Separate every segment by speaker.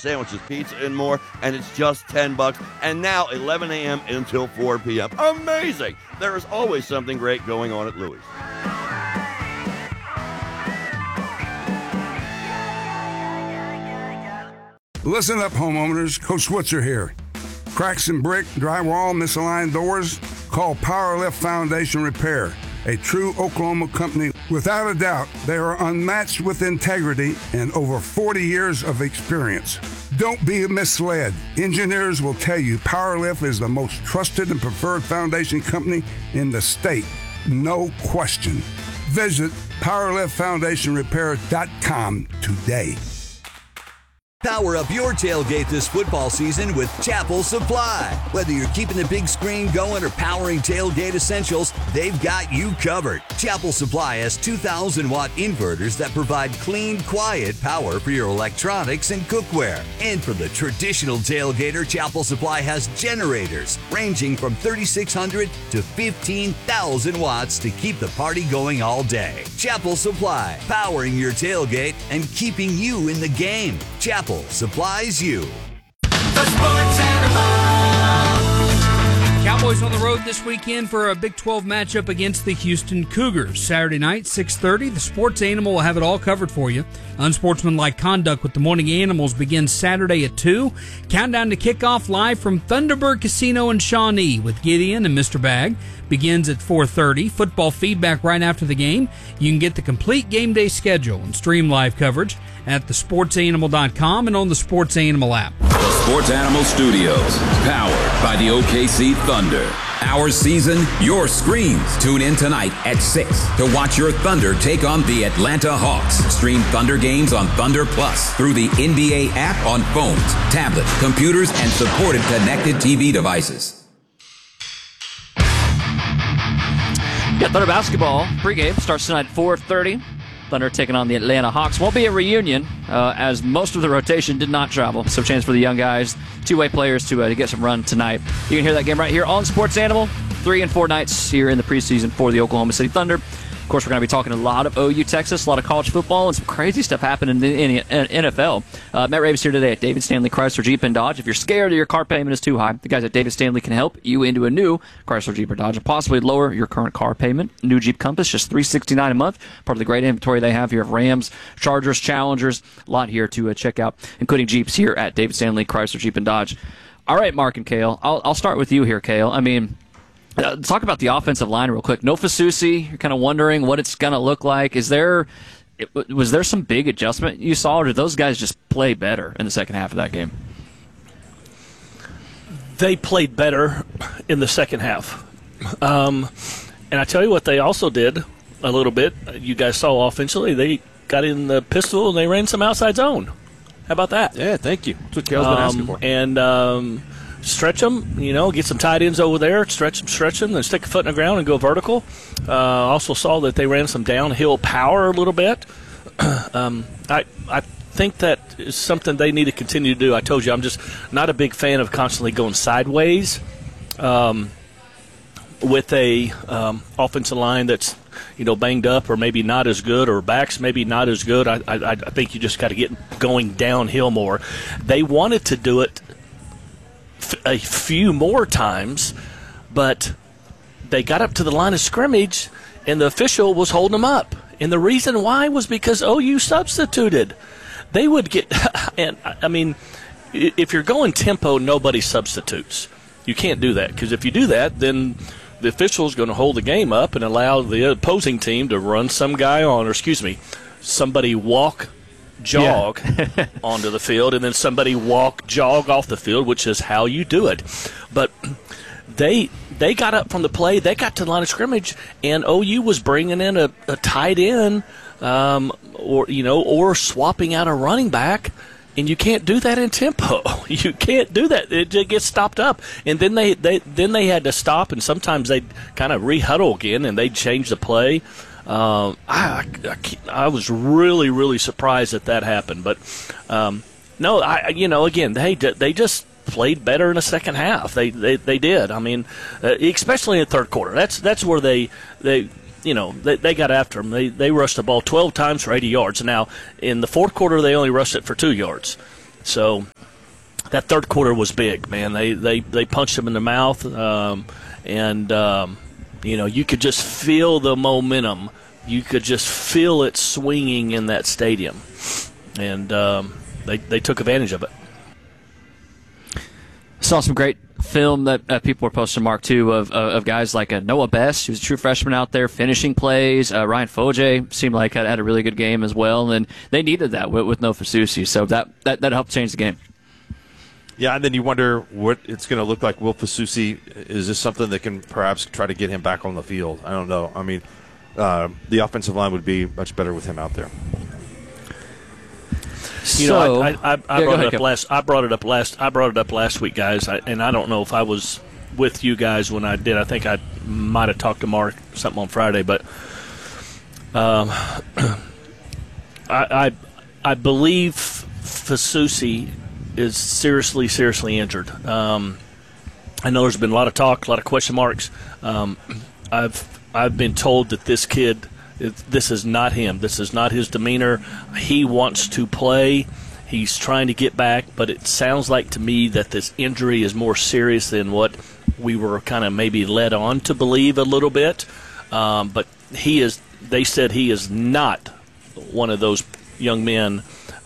Speaker 1: sandwiches, pizza, and more, and it's just $10. And now 11 a.m. until 4 p.m. Amazing! There is always something great going on at Louie's.
Speaker 2: Listen up, homeowners. Coach Switzer here. Cracks in brick, drywall, misaligned doors? Call Power Lift Foundation Repair, a true Oklahoma company. Without a doubt, they are unmatched with integrity and over 40 years of experience. Don't be misled. Engineers will tell you Power Lift is the most trusted and preferred foundation company in the state. No question. Visit PowerLiftFoundationRepair.com today.
Speaker 3: Power up your tailgate this football season with Chapel Supply. Whether you're keeping the big screen going or powering tailgate essentials, they've got you covered. Chapel Supply has 2,000-watt inverters that provide clean, quiet power for your electronics and cookware. And for the traditional tailgater, Chapel Supply has generators ranging from 3,600 to 15,000 watts to keep the party going all day. Chapel Supply, powering your tailgate and keeping you in the game. Chapel supplies you.
Speaker 4: The Sports Animal.
Speaker 5: Cowboys on the road this weekend for a Big 12 matchup against the Houston Cougars. Saturday night, 6:30. The Sports Animal will have it all covered for you. Unsportsmanlike conduct with the Morning Animals begins Saturday at 2. Countdown to kickoff live from Thunderbird Casino in Shawnee with Gideon and Mr. Bag begins at 4:30. Football feedback right after the game. You can get the complete game day schedule and stream live coverage at thesportsanimal.com and on the Sports Animal app.
Speaker 6: The Sports Animal Studios, powered by the OKC Thunder. Our season, your screens. Tune in tonight at 6 to watch your Thunder take on the Atlanta Hawks. Stream Thunder games on Thunder Plus through the NBA app on phones, tablets, computers, and supported connected TV devices.
Speaker 7: Yeah, Thunder basketball pregame starts tonight at 4:30. Thunder taking on the Atlanta Hawks. Won't be a reunion, as most of the rotation did not travel. So chance for the young guys, two-way players, to get some run tonight. You can hear that game right here on Sports Animal. 3 and 4 nights here in the preseason for the Oklahoma City Thunder. Of course, we're going to be talking a lot of OU Texas, a lot of college football, and some crazy stuff happening in the NFL. Matt Ravis here today at David Stanley Chrysler Jeep and Dodge. If you're scared or your car payment is too high, the guys at David Stanley can help you into a new Chrysler Jeep or Dodge and possibly lower your current car payment. New Jeep Compass, just $369 a month. Part of the great inventory they have here of Rams, Chargers, Challengers. A lot here to check out, including Jeeps here at David Stanley Chrysler Jeep and Dodge. All right, Mark and Cale. I'll start with you here, Cale. I mean, talk about the offensive line real quick. No Fasusi, you're kind of wondering what it's going to look like. Was there some big adjustment you saw, or did those guys just play better in the second half of that game?
Speaker 8: They played better in the second half. And I tell you what they also did a little bit. You guys saw offensively, they got in the pistol and they ran some outside zone. How about that?
Speaker 9: Yeah, thank you. That's what Cale's been asking for.
Speaker 8: And stretch them, get some tight ends over there, stretch them, then stick a foot in the ground and go vertical. Also saw that they ran some downhill power a little bit. I think that is something they need to continue to do. I told you I'm just not a big fan of constantly going sideways with a offensive line that's banged up or maybe not as good, or backs maybe not as good. I think you just got to get going downhill more. They wanted to do it a few more times, but they got up to the line of scrimmage and the official was holding them up. And the reason why was because OU substituted. They would get – and, I mean, if you're going tempo, nobody substitutes. You can't do that, because if you do that, then the official's going to hold the game up and allow the opposing team to run some guy on, or somebody jog onto the field, and then somebody jog off the field, which is how you do it. But they got up from the play, they got to the line of scrimmage, and OU was bringing in a tight end, or swapping out a running back, and you can't do that in tempo. You can't do that. It gets stopped up, and then they had to stop, and sometimes they kind of re-huddle again, and they change the play. I was really, really surprised that happened, but again, they just played better in the second half. They did. I mean, especially in the third quarter. That's where they got after them. They rushed the ball 12 times for 80 yards. Now in the fourth quarter, they only rushed it for 2 yards. So that third quarter was big, man. They punched him in the mouth, you could just feel the momentum. You could just feel it swinging in that stadium, and they took advantage of it.
Speaker 7: Saw some great film that people were posting, Mark, too, of guys like Noah Best, who's a true freshman out there, finishing plays. Ryan Foje seemed like had a really good game as well, and they needed that with no Fasusi, so that helped change the game.
Speaker 10: Yeah, and then you wonder what it's going to look like. Will Fasusi, is this something that can perhaps try to get him back on the field? I don't know. I mean, the offensive line would be much better with him out there.
Speaker 8: I brought it up last week, guys, and I don't know if I was with you guys when I did. I think I might have talked to Mark something on Friday, but I believe Fasusi is seriously injured. I know there's been a lot of talk, a lot of question marks. I've been told that this kid, this is not him. This is not his demeanor. He wants to play. He's trying to get back, but it sounds like to me that this injury is more serious than what we were kind of maybe led on to believe a little bit. But they said he is not one of those young men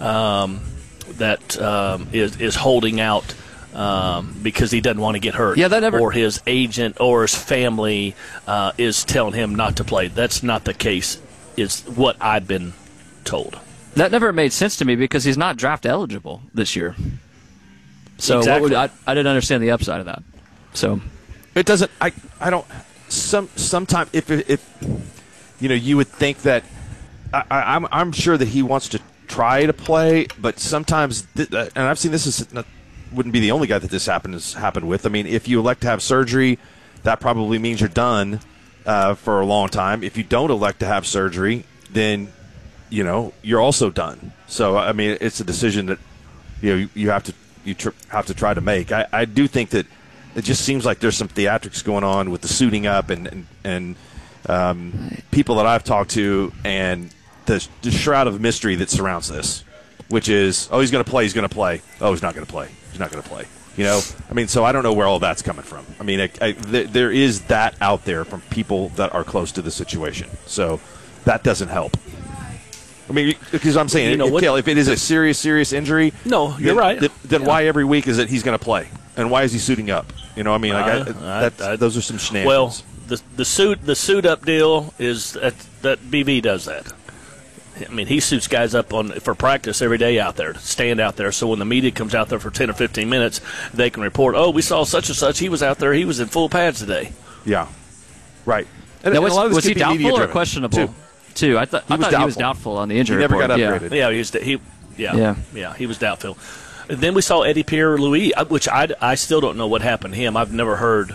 Speaker 8: that is holding out because he doesn't want to get hurt.
Speaker 7: Yeah,
Speaker 8: or his agent or his family is telling him not to play. That's not the case, is what I've been told.
Speaker 7: That never made sense to me because he's not draft eligible this year. So
Speaker 8: exactly.
Speaker 7: I didn't understand the upside of that. So
Speaker 10: it doesn't. I don't. Sometimes if you would think that I'm sure that he wants to try to play, but sometimes and I've seen this wouldn't be the only guy that this happened with. I mean, if you elect to have surgery, that probably means you're done for a long time. If you don't elect to have surgery, then you're also done. So I mean, it's a decision that you have to try to make. I do think that it just seems like there's some theatrics going on with the suiting up and people that I've talked to, and the shroud of mystery that surrounds this, which is, he's going to play. Oh, he's not going to play. He's not going to play. I mean, so I don't know where all that's coming from. I mean, there is that out there from people that are close to the situation. So that doesn't help. I mean, because I'm saying, if it is a serious injury,
Speaker 8: no, you're right.
Speaker 10: Then why every week is it he's going to play, and why is he suiting up? I mean, those are some shenanigans.
Speaker 8: Well, the suit up deal is that BV does that. I mean, he suits guys up for practice every day out there, to stand out there. So when the media comes out there for 10 or 15 minutes, they can report, we saw such and such. He was out there. He was in full pads today.
Speaker 10: Yeah, right. And
Speaker 7: now,
Speaker 10: a lot of this
Speaker 7: was he
Speaker 10: could be
Speaker 7: doubtful or
Speaker 10: media-driven,
Speaker 7: questionable? Too. I thought he was doubtful on the injury
Speaker 10: report.
Speaker 7: He
Speaker 10: never got upgraded.
Speaker 8: He was doubtful. And then we saw Eddie Pierre-Louis, which I still don't know what happened to him. I've never heard.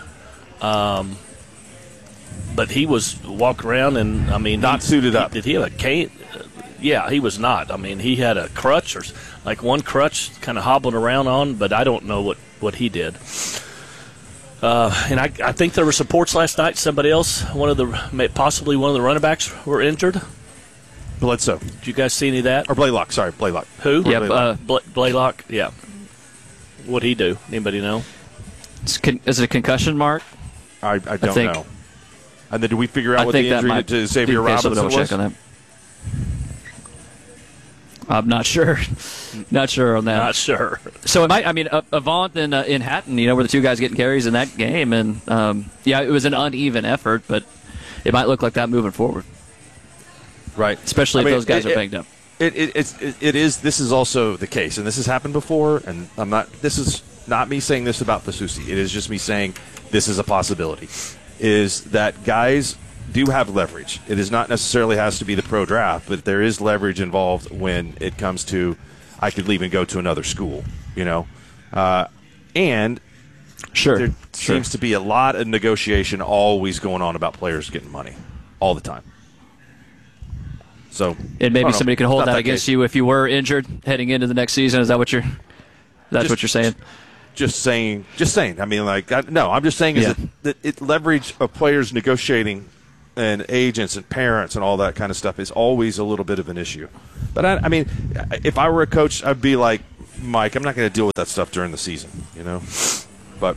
Speaker 8: But he was walking around, and I mean,
Speaker 10: not suited up.
Speaker 8: Did he have a cane? Yeah, he was not. I mean, he had a crutch, or like one crutch kind of hobbling around on, but I don't know what he did. And I think there were reports last night. Somebody else, possibly one of the running backs, were injured.
Speaker 10: Bledsoe.
Speaker 8: Did you guys see any of that?
Speaker 10: Or Blaylock. Sorry, Blaylock.
Speaker 8: Who?
Speaker 7: Yeah,
Speaker 8: Blaylock. Yeah. What'd he do? Anybody know?
Speaker 7: Is it a concussion, Mark?
Speaker 10: I don't know. And then do we figure out what the injury to Xavier Robinson was?
Speaker 7: Check on that. I'm not sure. Not sure on that.
Speaker 8: Not sure.
Speaker 7: So it might. I mean, Avant and in Hatton, were the two guys getting carries in that game, and it was an uneven effort, but it might look like that moving forward.
Speaker 10: Right.
Speaker 7: Especially if those guys are banged up.
Speaker 10: This is also the case, and this has happened before. And this is not me saying this about Fasusi. It is just me saying this is a possibility. Is that guys do have leverage. It is not necessarily has to be the pro draft, but there is leverage involved when it comes to I could leave and go to another school, and there seems to be a lot of negotiation always going on about players getting money all the time. So
Speaker 7: and maybe somebody could hold that against you if you were injured heading into the next season. Is that what you're? That's what you're saying.
Speaker 10: Just saying. I mean, I'm just saying that leverage of players negotiating and agents and parents and all that kind of stuff is always a little bit of an issue. But I mean, if I were a coach, I'd be like, Mike, I'm not going to deal with that stuff during the season, But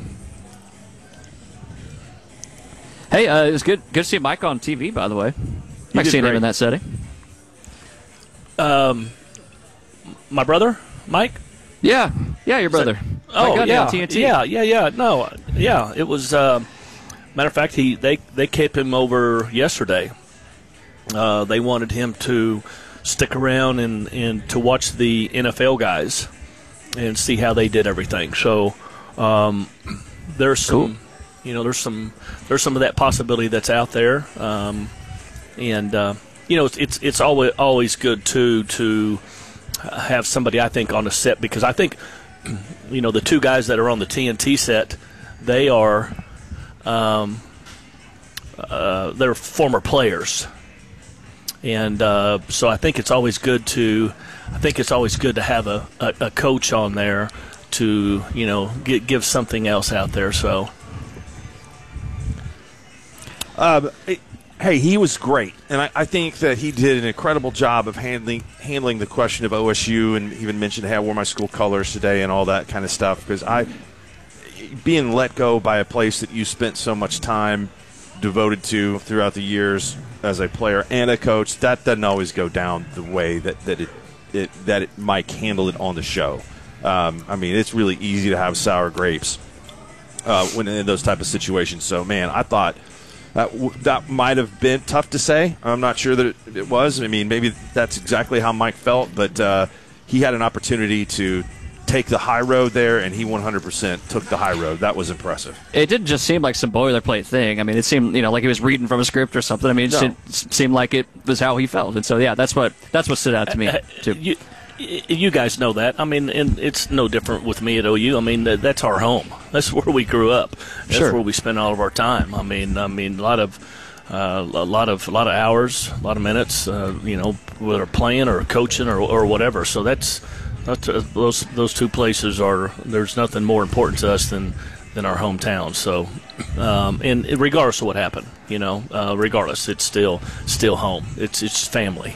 Speaker 7: hey, it was good to see Mike on TV, by the way. I've seen him in that setting.
Speaker 8: My brother, Mike?
Speaker 7: Yeah, your brother.
Speaker 8: Yeah.
Speaker 7: TNT.
Speaker 8: Yeah. No, yeah. It was. Matter of fact, they kept him over yesterday. They wanted him to stick around and to watch the NFL guys and see how they did everything. So there's some, there's some of that possibility that's out there. It's always good to have somebody, I think, on the set, because I think the two guys that are on the TNT set, they are they're former players, and so I think it's always good to have a coach on there to give something else out there. So.
Speaker 10: Hey, he was great, and I think that he did an incredible job of handling the question of OSU, and even mentioned, hey, I wore my school colors today and all that kind of stuff, because being let go by a place that you spent so much time devoted to throughout the years as a player and a coach, that doesn't always go down the way that Mike handled it on the show. It's really easy to have sour grapes when in those type of situations. So, man, I thought that might have been tough to say. I'm not sure that it was. Maybe that's exactly how Mike felt, but he had an opportunity to take the high road there, and he 100% took the high road. That was impressive.
Speaker 7: It didn't just seem like some boilerplate thing. It seemed like he was reading from a script or something. It seemed like it was how he felt, and so that's what stood out to me too.
Speaker 8: You guys know that. And it's no different with me at OU. That's our home. That's where we grew up. That's where we spend all of our time. A lot of hours, a lot of minutes. Whether playing or coaching or whatever. So those two places are. There's nothing more important to us than our hometown. So, and regardless of what happened, regardless, it's still home. It's family.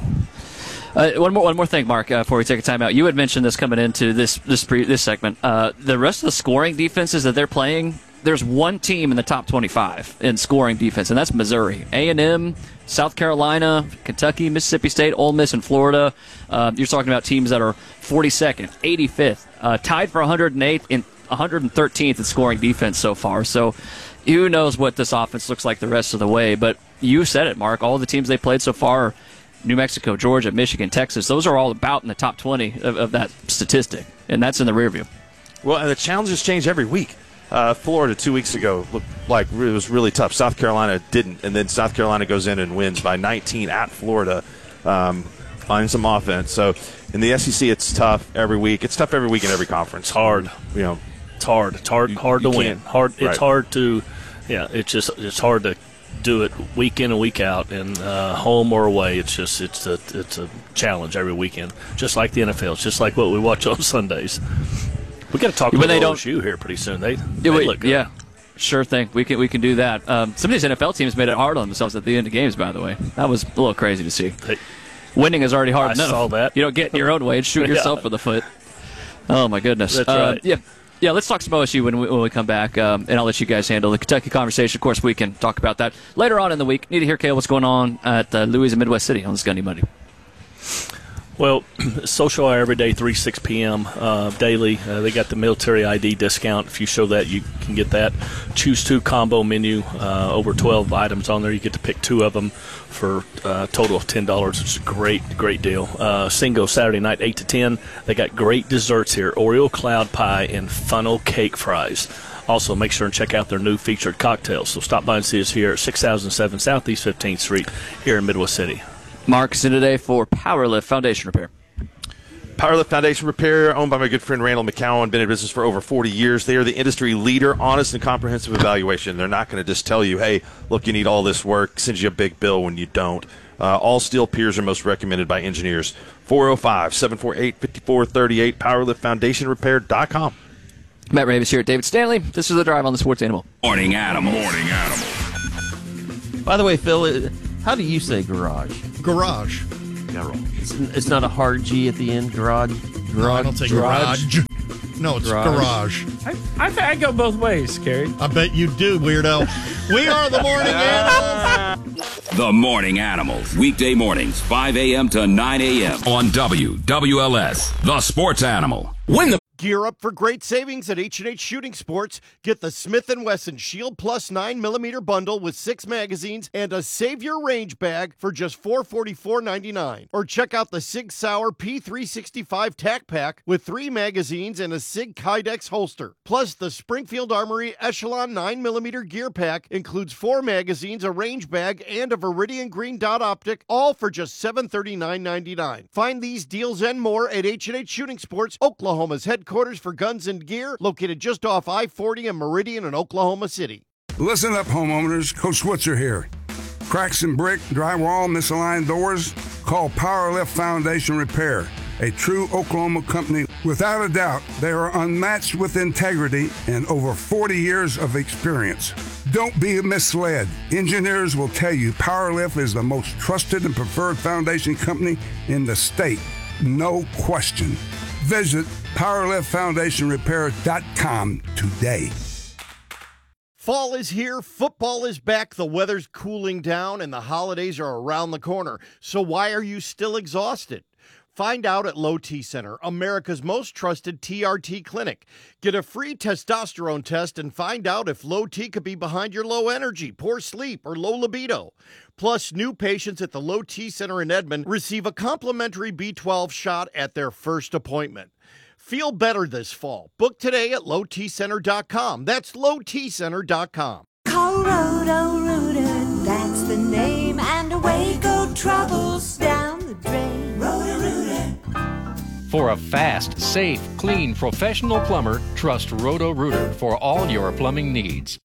Speaker 7: One more thing, Mark, before we take a timeout. You had mentioned this coming into this segment. The rest of the scoring defenses that they're playing, there's one team in the top 25 in scoring defense, and that's Missouri. A&M, South Carolina, Kentucky, Mississippi State, Ole Miss, and Florida. You're talking about teams that are 42nd, 85th, tied for 108th and 113th in scoring defense so far. So who knows what this offense looks like the rest of the way. But you said it, Mark. All the teams they played so far, New Mexico, Georgia, Michigan, Texas, those are all about in the top 20 of that statistic, and that's in the rear view.
Speaker 10: Well, and the challenges change every week. Florida 2 weeks ago looked like it was really tough. South Carolina didn't, and then South Carolina goes in and wins by 19 at Florida on some offense. So in the SEC, it's tough every week. It's tough every week in every conference.
Speaker 8: It's hard. It's hard. It's hard to win. It's hard to. Yeah, it's hard to do it week in and week out, and home or away. It's a challenge every weekend, just like the NFL. It's just like what we watch on Sundays. We got to talk about OSU here pretty soon. They look good.
Speaker 7: Yeah, sure thing. We can do that. Some of these NFL teams made it hard on themselves at the end of games. By the way, that was a little crazy to see. Winning is already hard enough.
Speaker 8: I saw that.
Speaker 7: You don't get in your own way and shoot yourself in the foot. Oh my goodness.
Speaker 8: That's right.
Speaker 7: Yeah, let's talk some OSU when we come back, and I'll let you guys handle the Kentucky conversation. Of course, we can talk about that later on in the week. Need to hear, Kale, what's going on at Louis and Midwest City on this Gundy Monday.
Speaker 8: Well, social hour every day, 6 p.m. Daily. They got the military ID discount. If you show that, you can get that. Choose 2 combo menu, over 12 items on there. You get to pick 2 of them for a total of $10, which is a great deal. Single Saturday night, 8 to 10. They got great desserts here, Oreo cloud pie and funnel cake fries. Also, make sure and check out their new featured cocktails. So stop by and see us here at 6007 Southeast 15th Street here in Midwest City.
Speaker 7: Mark's in today for PowerLift Foundation Repair.
Speaker 10: PowerLift Foundation Repair, owned by my good friend Randall McCowan, been in business for over 40 years. They are the industry leader, honest and comprehensive evaluation. They're not going to just tell you, hey, look, you need all this work, send you a big bill when you don't. All steel piers are most recommended by engineers. 405-748-5438, PowerLiftFoundationRepair.com.
Speaker 7: Matt Ravis here at David Stanley. This is The Drive on the Sports Animal.
Speaker 6: Morning Animal.
Speaker 1: By the way, Phil, how do you say garage?
Speaker 11: Garage.
Speaker 9: It's not a hard G at the end. Garage.
Speaker 11: No, I don't take garage. No, it's garage.
Speaker 12: I go both ways, Kerry.
Speaker 11: I bet you do, weirdo. We are the Morning Animals.
Speaker 6: The Morning Animals. Weekday mornings, 5 a.m. to 9 a.m. on WWLS. The Sports Animal. Win the...
Speaker 13: Gear up for great savings at H&H Shooting Sports. Get the Smith & Wesson Shield Plus 9mm bundle with 6 magazines and a Save Your Range bag for just $444.99. Or check out the Sig Sauer P365 Tac Pack with 3 magazines and a Sig Kydex holster. Plus, the Springfield Armory Echelon 9mm gear pack includes 4 magazines, a range bag, and a Viridian Green Dot Optic, all for just $739.99. Find these deals and more at H&H Shooting Sports, Oklahoma's headquarters for guns and gear, located just off I-40 and Meridian in Oklahoma City.
Speaker 2: Listen up, homeowners. Coach Switzer here. Cracks in brick, drywall, misaligned doors? Call Power Lift Foundation Repair, a true Oklahoma company. Without a doubt, they are unmatched with integrity and over 40 years of experience. Don't be misled. Engineers will tell you Power Lift is the most trusted and preferred foundation company in the state. No question. Visit PowerLiftFoundationRepair.com today.
Speaker 13: Fall is here, football is back, the weather's cooling down, and the holidays are around the corner. So why are you still exhausted? Find out at Low T Center, America's most trusted TRT clinic. Get a free testosterone test and find out if low T could be behind your low energy, poor sleep, or low libido. Plus, new patients at the Low T Center in Edmond receive a complimentary B12 shot at their first appointment. Feel better this fall. Book today at lowtcenter.com. That's lowtcenter.com.
Speaker 4: Call Roto-Rooter, that's the name, and away go troubles down the drain. Roto-Rooter.
Speaker 14: For a fast, safe, clean, professional plumber, trust Roto-Rooter for all your plumbing needs.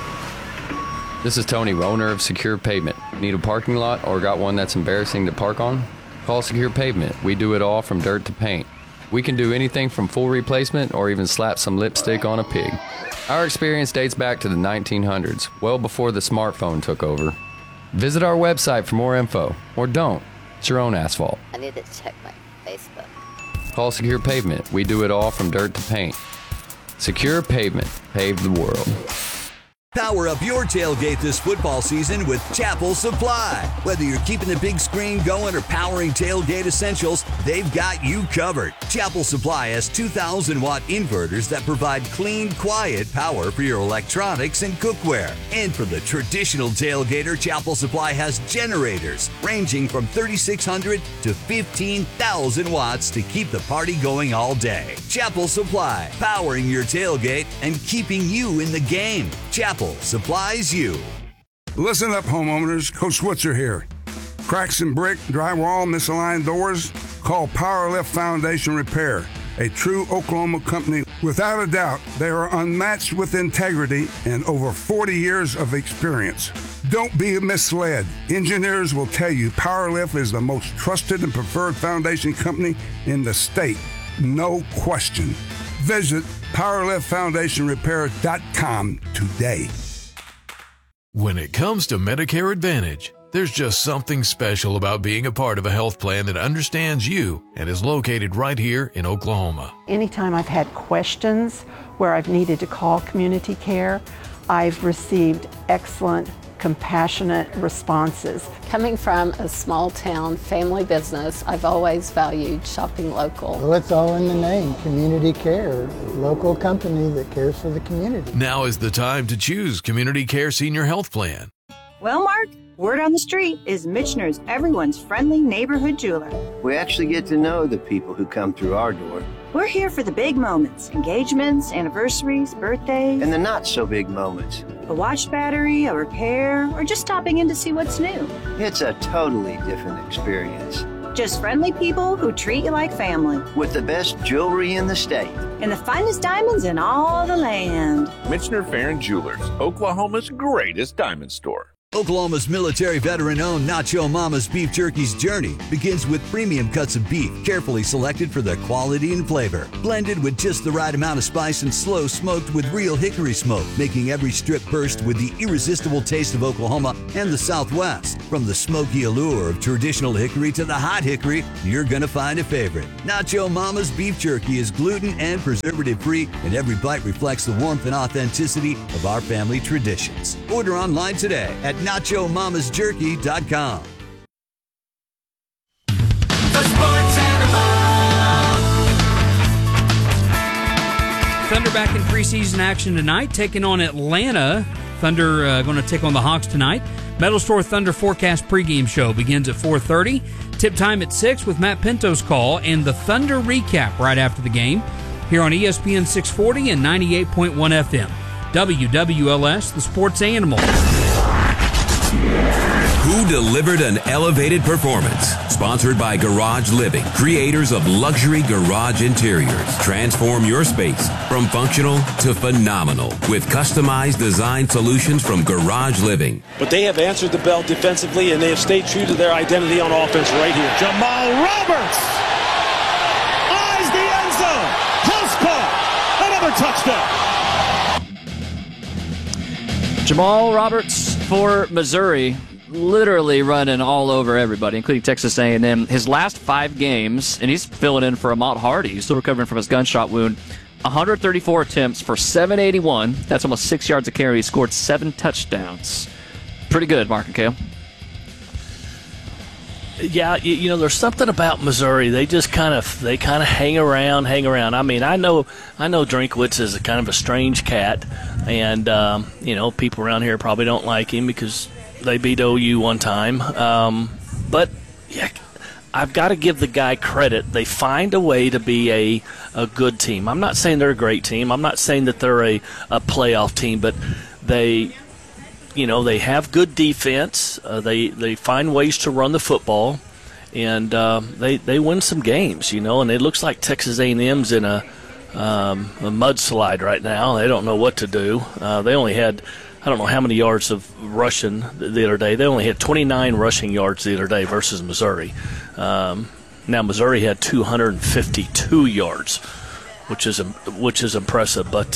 Speaker 15: This is Tony, owner of Secure Pavement. Need a parking lot or got one that's embarrassing to park on? Call Secure Pavement. We do it all from dirt to paint. We can do anything from full replacement or even slap some lipstick on a pig. Our experience dates back to the 1900s, well before the smartphone took over. Visit our website for more info, or don't. It's your own asphalt.
Speaker 16: I need to check my Facebook.
Speaker 15: Call Secure Pavement. We do it all from dirt to paint. Secure Pavement. Pave the world.
Speaker 3: Power up your tailgate this football season with Chapel Supply. Whether you're keeping the big screen going or powering tailgate essentials, they've got you covered. Chapel Supply has 2,000-watt inverters that provide clean, quiet power for your electronics and cookware. And for the traditional tailgater, Chapel Supply has generators ranging from 3,600 to 15,000 watts to keep the party going all day. Chapel Supply, powering your tailgate and keeping you in the game. Chapel supplies you.
Speaker 2: Listen up, homeowners. Coach Switzer here. Cracks in brick, drywall, misaligned doors? Call Power Lift Foundation Repair, a true Oklahoma company. Without a doubt, they are unmatched with integrity and over 40 years of experience. Don't be misled. Engineers will tell you Power Lift is the most trusted and preferred foundation company in the state. No question. Visit PowerLiftFoundationRepair.com today.
Speaker 17: When it comes to Medicare Advantage, there's just something special about being a part of a health plan that understands you and is located right here in Oklahoma.
Speaker 18: Anytime I've had questions where I've needed to call community care, I've received excellent, compassionate responses.
Speaker 19: Coming from a small town family business, I've always valued shopping local.
Speaker 20: Well, it's all in the name, Community Care, local company that cares for the community.
Speaker 17: Now is the time to choose Community Care Senior Health Plan.
Speaker 21: Well, Mark, word on the street is Michener's everyone's friendly neighborhood jeweler.
Speaker 22: We actually get to know the people who come through our door.
Speaker 21: We're here for the big moments, engagements, anniversaries, birthdays.
Speaker 22: And the not so big moments.
Speaker 21: A watch battery, a repair, or just stopping in to see what's new.
Speaker 22: It's a totally different experience.
Speaker 21: Just friendly people who treat you like family.
Speaker 22: With the best jewelry in the state.
Speaker 21: And the finest diamonds in all the land.
Speaker 23: Michener Farron Jewelers, Oklahoma's greatest diamond store.
Speaker 3: Oklahoma's military veteran-owned Nacho Mama's Beef Jerky's journey begins with premium cuts of beef, carefully selected for their quality and flavor. Blended with just the right amount of spice and slow smoked with real hickory smoke, making every strip burst with the irresistible taste of Oklahoma and the Southwest. From the smoky allure of traditional hickory to the hot hickory, you're gonna find a favorite. Nacho Mama's Beef Jerky is gluten and preservative-free, and every bite reflects the warmth and authenticity of our family traditions. Order online today at NachoMamasJerky.com.
Speaker 5: Thunder back in preseason action tonight, taking on Atlanta. Thunder going to take on the Hawks tonight. Metal Store Thunder Forecast pregame show begins at 4:30. Tip time at 6 with Matt Pinto's call and the Thunder recap right after the game here on ESPN 640 and 98.1 FM. WWLS, the sports animal.
Speaker 6: Who delivered an elevated performance? Sponsored by Garage Living, creators of luxury garage interiors. Transform your space from functional to phenomenal with customized design solutions from Garage Living.
Speaker 8: But they have answered the bell defensively, and they have stayed true to their identity on offense right here. Jamal Roberts eyes the end zone. House call. Another touchdown.
Speaker 7: Jamal Roberts for Missouri, literally running all over everybody, including Texas A&M. His last 5 games, and he's filling in for Ahmad Hardy. He's still recovering from his gunshot wound. 134 attempts for 781. That's almost 6 yards a carry. He scored 7 touchdowns. Pretty good, Mark and Kale.
Speaker 12: Yeah, you know, there's something about Missouri. They just kind of hang around. I mean, I know Drinkwitz is a kind of a strange cat, and you know, people around here probably don't like him because they beat OU one time. But yeah, I've got to give the guy credit. They find a way to be a good team. I'm not saying they're a great team. I'm not saying that they're a playoff team, but they have good defense. They find ways to run the football, and they win some games. You know, and it looks like Texas A&M's in a mudslide right now. They don't know what to do. They only had, I don't know how many yards of rushing the other day. They only had 29 rushing yards the other day versus Missouri. Now Missouri had 252 yards, which is impressive. But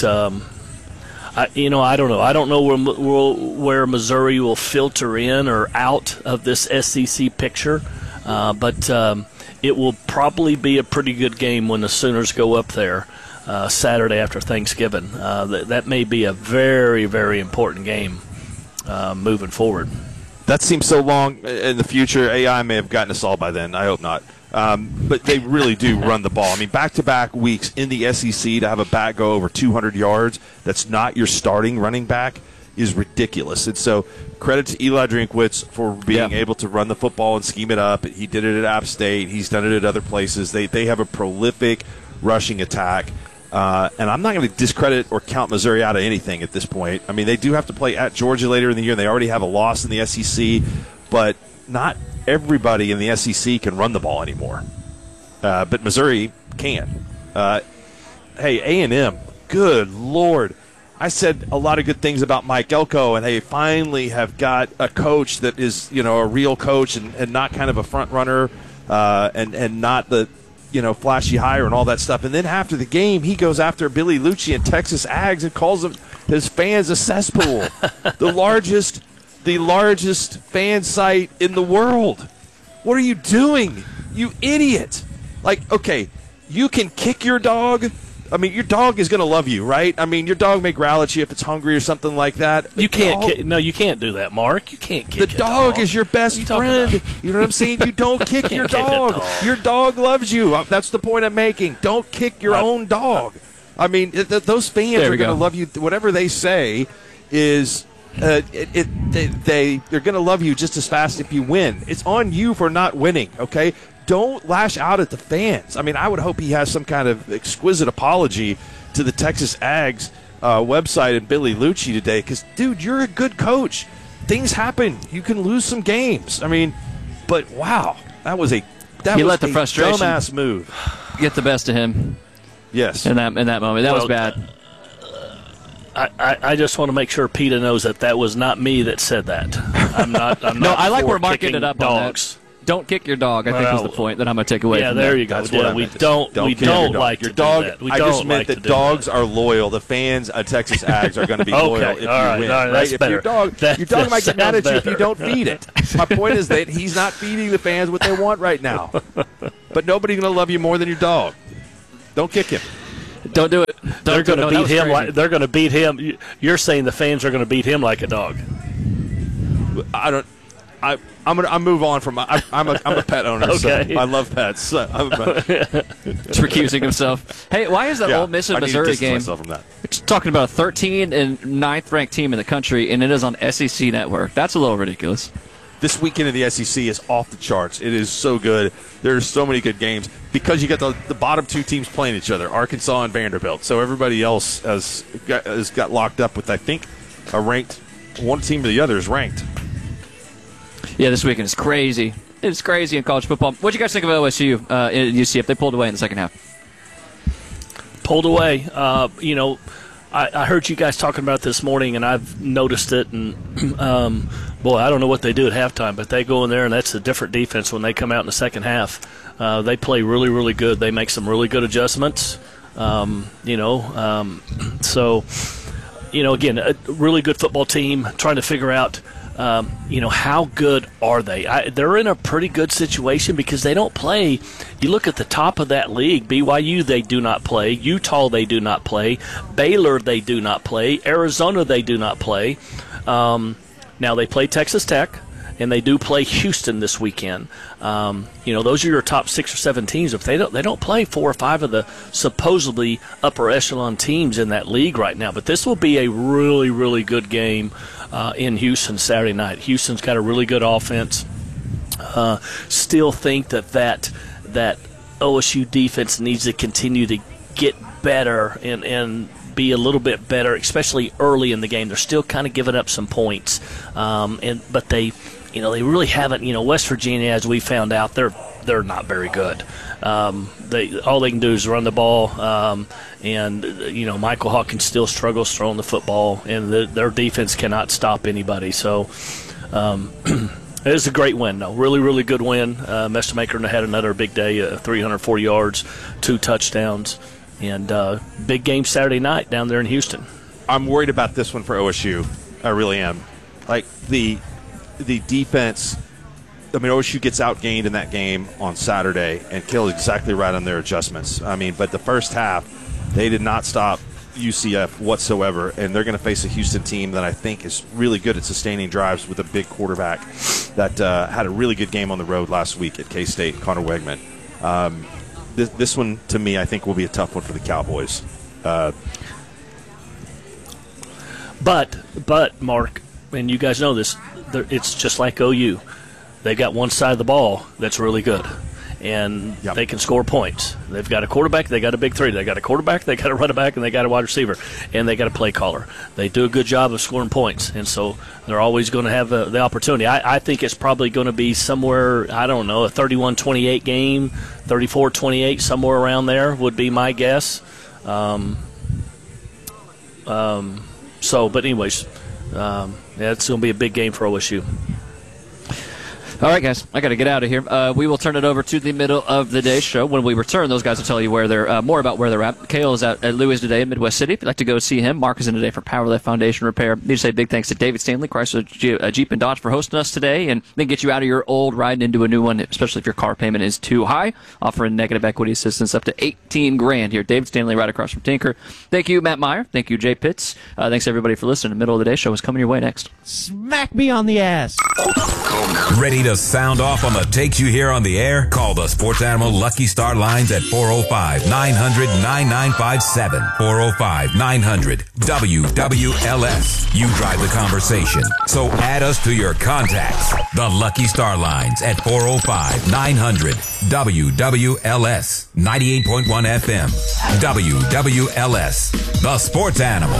Speaker 12: I don't know. I don't know where Missouri will filter in or out of this SEC picture, but it will probably be a pretty good game when the Sooners go up there Saturday after Thanksgiving. That may be a very, very important game moving forward.
Speaker 10: That seems so long in the future. AI may have gotten us all by then. I hope not. But they really do run the ball. I mean, back-to-back weeks in the SEC to have a back go over 200 yards that's not your starting running back is ridiculous. And so credit to Eli Drinkwitz for being able to run the football and scheme it up. He did it at App State. He's done it at other places. They have a prolific rushing attack. And I'm not going to discredit or count Missouri out of anything at this point. I mean, they do have to play at Georgia later in the year, and they already have a loss in the SEC, but not everybody in the SEC can run the ball anymore. But Missouri can. Hey, A&M, good Lord. I said a lot of good things about Mike Elko, and they finally have got a coach that is, a real coach and not kind of a front runner and not the, flashy hire and all that stuff. And then after the game, he goes after Billy Lucci and Texas Ags and calls his fans a cesspool. the largest fan site in the world. What are you doing, you idiot? Like, okay, you can kick your dog. I mean, your dog is going to love you, right? I mean, your dog may growl at you if it's hungry or something like that.
Speaker 12: You can't. No, you can't do that, Mark. You can't kick
Speaker 10: the dog. Is your best friend. You know what I'm saying? You don't kick your dog. Your dog loves you. That's the point I'm making. Don't kick your own dog. I mean, those fans are going to love you. Whatever they say is they're going to love you just as fast if you win. It's on you for not winning, okay? Don't lash out at the fans. I mean, I would hope he has some kind of exquisite apology to the Texas Ags website and Billy Lucci today because, dude, you're a good coach. Things happen. You can lose some games. I mean, but wow, that was a
Speaker 7: frustration
Speaker 10: dumbass move.
Speaker 7: Get the best of him.
Speaker 10: Yes.
Speaker 7: In that moment. That was bad.
Speaker 12: I just want to make sure PETA knows that was not me that said that. I'm not.
Speaker 7: No, I like
Speaker 12: for
Speaker 7: where Mark
Speaker 12: kicking
Speaker 7: ended up
Speaker 12: dogs.
Speaker 7: on that. Don't kick your dog, I think was the point that I'm going to take away
Speaker 12: Yeah,
Speaker 7: from
Speaker 12: there
Speaker 7: that.
Speaker 12: you go.
Speaker 10: That's what I
Speaker 12: we
Speaker 10: meant to
Speaker 12: don't
Speaker 10: say.
Speaker 12: we
Speaker 10: kill
Speaker 12: don't
Speaker 10: your
Speaker 12: like
Speaker 10: your
Speaker 12: to
Speaker 10: dog.
Speaker 12: do that. We
Speaker 10: I
Speaker 12: don't
Speaker 10: just meant
Speaker 12: like
Speaker 10: that
Speaker 12: to do
Speaker 10: dogs
Speaker 12: that.
Speaker 10: are loyal. The fans of Texas Ags are going to be
Speaker 12: Okay,
Speaker 10: loyal if you
Speaker 12: all right,
Speaker 10: win.
Speaker 12: all right, that's
Speaker 10: If
Speaker 12: better.
Speaker 10: your dog
Speaker 12: That
Speaker 10: might get mad at you
Speaker 12: sounds
Speaker 10: if you don't
Speaker 12: better.
Speaker 10: feed it. My point is that he's not feeding the fans what they want right now. But nobody's going to love you more than your dog. Don't kick him.
Speaker 7: Don't do it.
Speaker 12: They're going to beat him.
Speaker 7: Crazy.
Speaker 12: They're going to beat him. You're saying the fans are going to beat him like a dog.
Speaker 10: I don't. I'm move on from. I'm a pet owner.
Speaker 12: Okay.
Speaker 10: So I love pets.
Speaker 7: Just recusing himself. Hey, why is that Ole Miss and Missouri game?
Speaker 10: Myself from that.
Speaker 7: It's talking about a 13 and 9th ranked team in the country, and it is on SEC Network. That's a little ridiculous.
Speaker 10: This weekend in the SEC is off the charts. It is so good. There's so many good games because you got the bottom two teams playing each other, Arkansas and Vanderbilt. So everybody else has got locked up with, I think, a ranked one team or the other is ranked.
Speaker 7: Yeah, this weekend is crazy. It's crazy in college football. What do you guys think of OSU in UCF? They pulled away in the second half.
Speaker 12: Pulled away. I heard you guys talking about it this morning, and I've noticed it. And boy, I don't know what they do at halftime, but they go in there, and that's a different defense when they come out in the second half. They play really, really good. They make some really good adjustments. So, again, a really good football team trying to figure out, how good are they? They're in a pretty good situation because they don't play. You look at the top of that league, BYU, they do not play. Utah, they do not play. Baylor, they do not play. Arizona, they do not play. Now, they play Texas Tech, and they do play Houston this weekend. Those are your top 6 or 7 teams. If they don't play 4 or 5 of the supposedly upper echelon teams in that league right now. But this will be a really, really good game in Houston Saturday night. Houston's got a really good offense. Still think that OSU defense needs to continue to get better and be a little bit better, especially early in the game. They're still kind of giving up some points, but they really haven't. West Virginia, as we found out, they're not very good. All they can do is run the ball, and Michael Hawkins still struggles throwing the football, and their defense cannot stop anybody. So it was a great win, though. Really, really good win. Mestemaker had another big day, 340 yards, 2 touchdowns, and big game Saturday night down there in Houston.
Speaker 10: I'm worried about this one for OSU. I really am. Like the defense. I mean, OSU gets outgained in that game on Saturday, and Kill is exactly right on their adjustments. I mean, but the first half, they did not stop UCF whatsoever, and they're going to face a Houston team that I think is really good at sustaining drives with a big quarterback that had a really good game on the road last week at K-State, Connor Wegman. This one, to me, I think will be a tough one for the Cowboys.
Speaker 12: But Mark, and you guys know this, it's just like OU. They've got one side of the ball that's really good, and they can score points. They've got a quarterback, they got a big 3. They got a quarterback, they got a running back, and they got a wide receiver, and they got a play caller. They do a good job of scoring points, and so they're always going to have the opportunity. I think it's probably going to be somewhere, I don't know, a 31-28 game, 34-28, somewhere around there would be my guess. But anyways, it's going to be a big game for OSU.
Speaker 7: All right, guys, I got to get out of here. We will turn it over to the middle of the day show. When we return, those guys will tell you where they're more about where they're at. Kale is at Louis today in Midwest City. If you'd like to go see him, Mark is in today for Powerlift Foundation Repair. Need to say big thanks to David Stanley, Chrysler Jeep and Dodge for hosting us today, and then get you out of your old ride into a new one, especially if your car payment is too high. Offering negative equity assistance up to $18,000 here. David Stanley, right across from Tinker. Thank you, Matt Meyer. Thank you, Jay Pitts. Thanks everybody for listening. The middle of the day show is coming your way next.
Speaker 1: Smack me on the ass.
Speaker 6: Ready to sound off on the takes you hear on the air? Call the Sports Animal Lucky Star lines at 405-900-9957. 405-900-WWLS. You drive the conversation, so add us to your contacts. The Lucky Star lines at 405-900-WWLS. 98.1 FM. WWLS. The Sports Animal.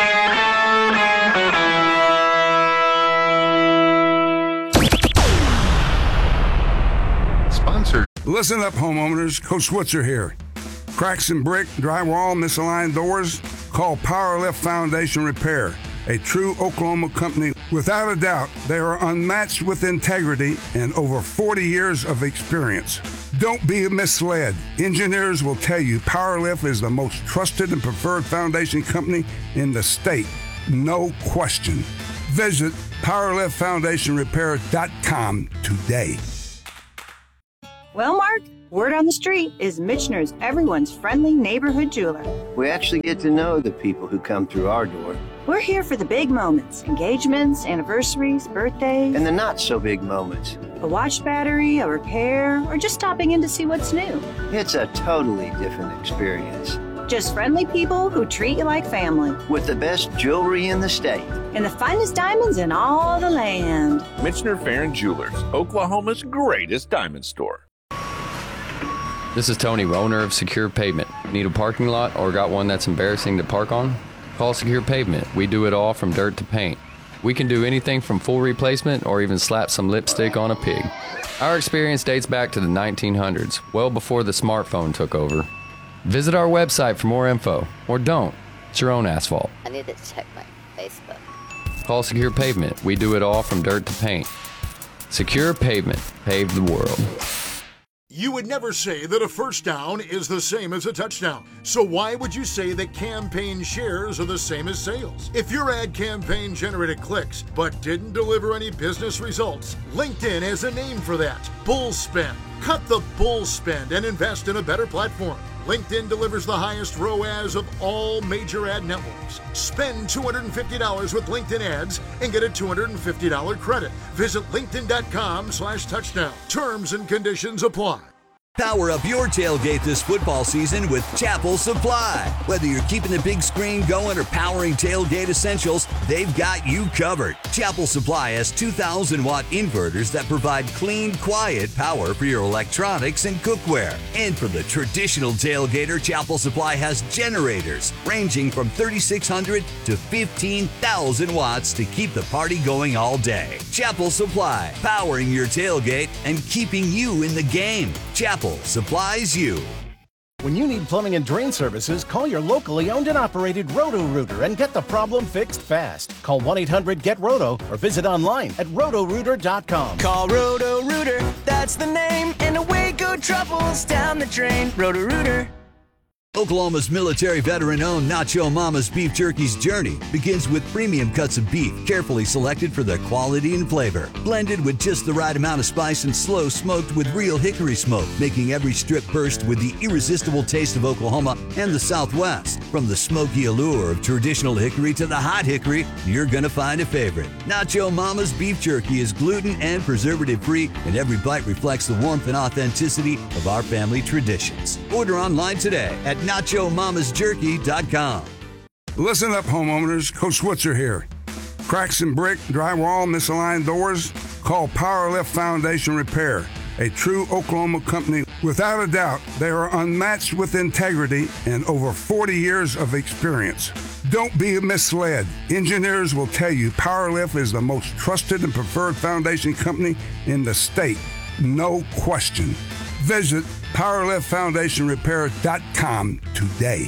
Speaker 2: Listen up, homeowners. Coach Switzer here. Cracks in brick, drywall, misaligned doors? Call Powerlift Foundation Repair, a true Oklahoma company Without a doubt, they are unmatched with integrity and over 40 years of experience. Don't be misled. Engineers will tell you PowerLift is the most trusted and preferred foundation company in the state. No question. Visit PowerLiftFoundationRepair.com today.
Speaker 21: Well, Mark, word on the street is Michener's everyone's friendly neighborhood jeweler.
Speaker 22: We actually get to know the people who come through our door.
Speaker 21: We're here for the big moments, engagements, anniversaries, birthdays.
Speaker 22: And the not-so-big moments.
Speaker 21: A watch battery, a repair, or just stopping in to see what's new.
Speaker 22: It's a totally different experience.
Speaker 21: Just friendly people who treat you like family.
Speaker 22: With the best jewelry in the state.
Speaker 21: And the finest diamonds in all the land.
Speaker 9: Michener Farron Jewelers, Oklahoma's greatest diamond store.
Speaker 15: This is Tony, owner of Secure Pavement. Need a parking lot or got one that's embarrassing to park on? Call Secure Pavement. We do it all from dirt to paint. We can do anything from full replacement or even slap some lipstick on a pig. Our experience dates back to the 1900s, well before the smartphone took over. Visit our website for more info, or don't. It's your own asphalt.
Speaker 16: I need to check my Facebook.
Speaker 15: Call Secure Pavement. We do it all from dirt to paint. Secure Pavement. Pave the world.
Speaker 11: You would never say that a first down is the same as a touchdown. So why would you say that campaign shares are the same as sales? If your ad campaign generated clicks but didn't deliver any business results, LinkedIn has a name for that. Bull spend. Cut the bull spend and invest in a better platform. LinkedIn delivers the highest ROAS of all major ad networks. Spend $250 with LinkedIn ads and get a $250 credit. Visit linkedin.com/touchdown. Terms and conditions apply.
Speaker 3: Power up your tailgate this football season with Chapel Supply. Whether you're keeping the big screen going or powering tailgate essentials, they've got you covered. Chapel Supply has 2,000-watt inverters that provide clean, quiet power for your electronics and cookware. And for the traditional tailgater, Chapel Supply has generators ranging from 3,600 to 15,000 watts to keep the party going all day. Chapel Supply, powering your tailgate and keeping you in the game. Chapel supplies you.
Speaker 23: When you need plumbing and drain services, call your locally owned and operated Roto-Rooter and get the problem fixed fast. Call 1-800-GET-ROTO or visit online at rotorooter.com.
Speaker 24: Call Roto-Rooter, that's the name, and away go troubles down the drain. Roto-Rooter.
Speaker 3: Oklahoma's military veteran-owned Nacho Mama's Beef Jerky's journey begins with premium cuts of beef, carefully selected for their quality and flavor. Blended with just the right amount of spice and slow smoked with real hickory smoke, making every strip burst with the irresistible taste of Oklahoma and the Southwest. From the smoky allure of traditional hickory to the hot hickory, you're gonna find a favorite. Nacho Mama's Beef Jerky is gluten and preservative-free, and every bite reflects the warmth and authenticity of our family traditions. Order online today at NachoMamasJerky.com.
Speaker 2: Listen up, homeowners. Coach Switzer here. Cracks in brick, drywall, misaligned doors? Call PowerLift Foundation Repair, a true Oklahoma company. Without a doubt, they are unmatched with integrity and over 40 years of experience. Don't be misled. Engineers will tell you PowerLift is the most trusted and preferred foundation company in the state. No question. Visit PowerLiftFoundationRepair.com today.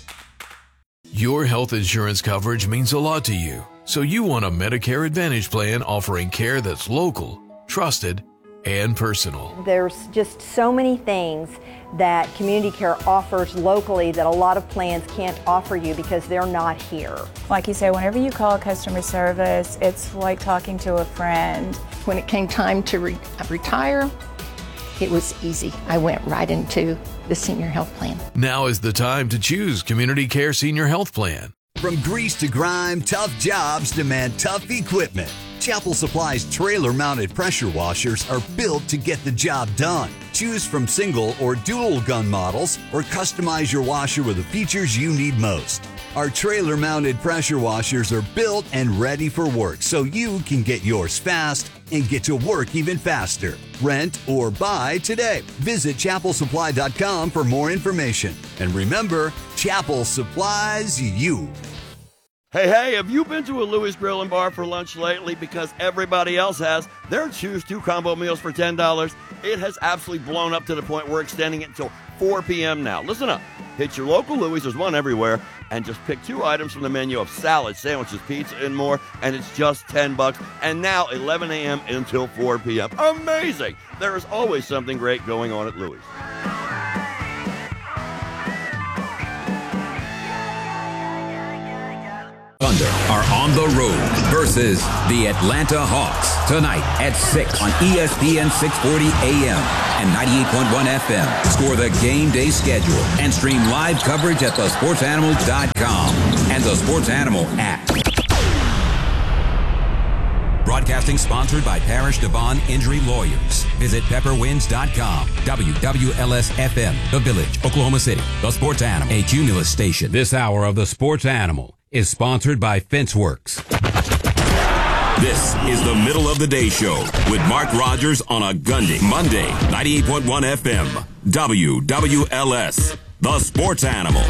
Speaker 17: Your health insurance coverage means a lot to you, so you want a Medicare Advantage plan offering care that's local, trusted, and personal.
Speaker 25: There's just so many things that Community Care offers locally that a lot of plans can't offer you because they're not here.
Speaker 26: Like you say, whenever you call customer service, it's like talking to a friend.
Speaker 27: When it came time to retire, it was easy. I went right into the senior health plan.
Speaker 17: Now is the time to choose Community Care Senior Health Plan.
Speaker 3: From grease to grime, tough jobs demand tough equipment. Chapel Supply's trailer-mounted pressure washers are built to get the job done. Choose from single or dual gun models or customize your washer with the features you need most. Our trailer-mounted pressure washers are built and ready for work so you can get yours fast and get to work even faster. Rent or buy today. Visit chapelsupply.com for more information. And remember, Chapel supplies you.
Speaker 28: Hey, have you been to a Louis Grill and Bar for lunch lately? Because everybody else has. Their Choose 2 combo meals for $10. It has absolutely blown up to the point we're extending it until 4 p.m. now. Listen up. Hit your local Louis. There's one everywhere. And just pick 2 items from the menu of salad, sandwiches, pizza, and more. And it's just $10. And now 11 a.m. until 4 p.m. Amazing. There is always something great going on at Louis.
Speaker 6: Thunder are on the road versus the Atlanta Hawks tonight at 6 on ESPN 640 AM and 98.1 FM. Score the game day schedule and stream live coverage at thesportsanimal.com and the Sports Animal app. Broadcasting sponsored by Parish Devon Injury Lawyers. Visit pepperwinds.com. WWLS-FM, The Village, Oklahoma City. The Sports Animal, a Cumulus station. This hour of The Sports Animal is sponsored by Fenceworks. This is the Middle of the Day Show with Mark Rogers on a Gundy. Monday, 98.1 FM, WWLS, The Sports Animal.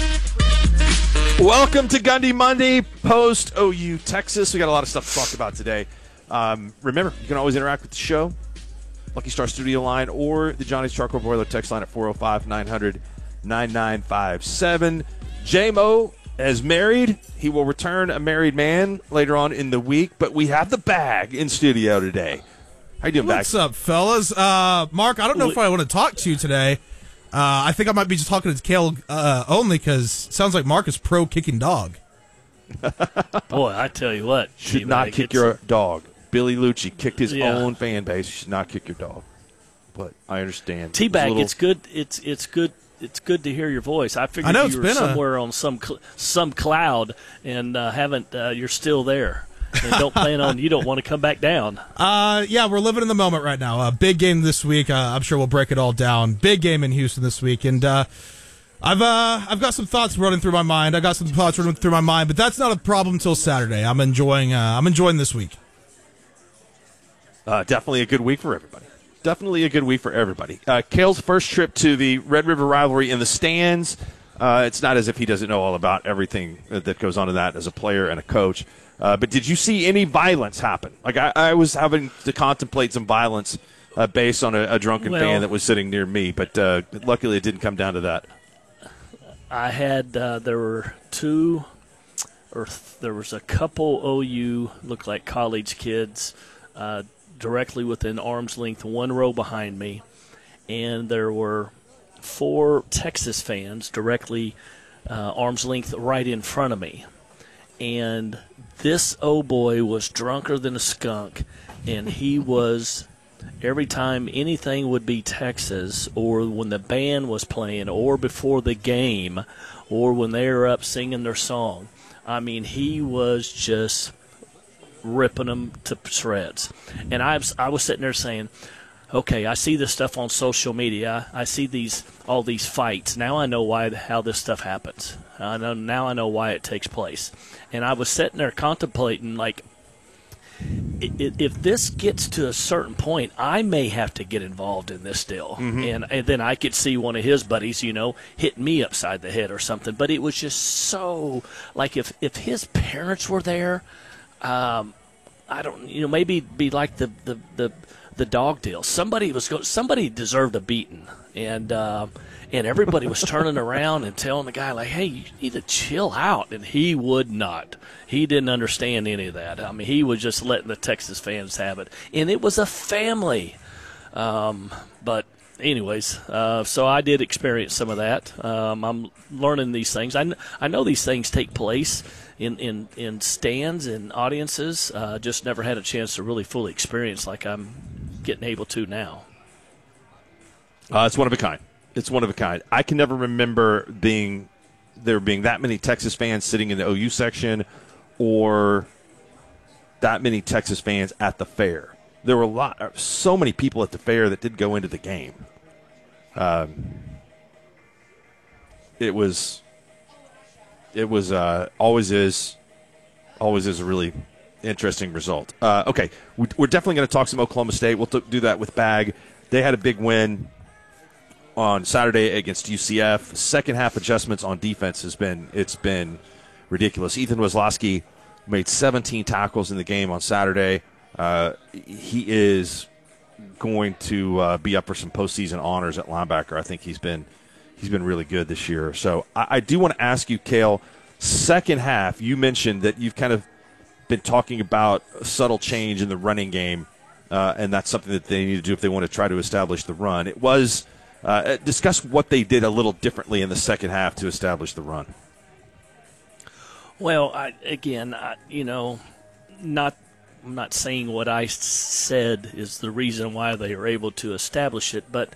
Speaker 10: Welcome to Gundy Monday, post OU Texas. We got a lot of stuff to talk about today. Remember, you can always interact with the show. Lucky Star Studio line or the Johnny's Charcoal Boiler text line at 405-900-9957. J-Mo is married. He will return a married man later on in the week, but we have the Bag in studio today. How you doing, Bag?
Speaker 4: What's up, fellas? Mark, I don't know if I want to talk to you today. I think I might be just talking to Kale only because it sounds like Mark is pro kicking dog.
Speaker 12: Boy, I tell you what.
Speaker 10: Should not kick your dog. Billy Lucci kicked his own fan base. You should not kick your dog. But I understand.
Speaker 12: T-Bag, it's good. It's good. It's good to hear your voice. I figured you were somewhere on some cloud and you're still there and don't plan on. You don't want to come back down.
Speaker 4: Yeah, we're living in the moment right now. Big game this week. I'm sure we'll break it all down. Big game in Houston this week, and I've got some thoughts running through my mind. But that's not a problem until Saturday. I'm enjoying this week.
Speaker 10: Definitely a good week for everybody. Kale's first trip to the Red River rivalry in the stands. It's not as if he doesn't know all about everything that goes on in that as a player and a coach. But did you see any violence happen? Like I was having to contemplate some violence based on a drunken fan that was sitting near me, but luckily it didn't come down to that.
Speaker 12: I had there was a couple OU looked like college kids directly within arm's length, one row behind me, and there were 4 Texas fans directly arm's length right in front of me. And this old boy was drunker than a skunk, and he was, every time anything would be Texas, or when the band was playing, or before the game, or when they were up singing their song, I mean, he was just ripping them to shreds. And I was sitting there saying, okay, I see this stuff on social media. I see all these fights. Now I know how this stuff happens. Now I know why it takes place. And I was sitting there contemplating, like, if this gets to a certain point, I may have to get involved in this deal. Mm-hmm. And then I could see one of his buddies, hitting me upside the head or something. But it was just so, like, if his parents were there, I don't, maybe it'd be like the dog deal. Somebody deserved a beating, and everybody was turning around and telling the guy, like, hey, you need to chill out, and he would not. He didn't understand any of that. I mean, he was just letting the Texas fans have it, and it was a family. But anyways, so I did experience some of that. I'm learning these things. I know these things take place in stands and audiences. Just never had a chance to really fully experience like I'm getting able to now.
Speaker 10: It's one of a kind. I can never remember there being that many Texas fans sitting in the OU section or that many Texas fans at the fair. There were so many people at the fair that did go into the game. It was always is a really interesting result. Okay, we're definitely going to talk some Oklahoma State. We'll do that with Bag. They had a big win on Saturday against UCF. Second half adjustments on defense it's been ridiculous. Ethan Wisloski made 17 tackles in the game on Saturday. He is going to be up for some postseason honors at linebacker. I think he's been he's been really good this year. So I do want to ask you, Cale, second half, you mentioned that you've kind of been talking about a subtle change in the running game, and that's something that they need to do if they want to try to establish the run. It was discuss what they did a little differently in the second half to establish the run.
Speaker 12: Well, I'm not saying what I said is the reason why they were able to establish it, but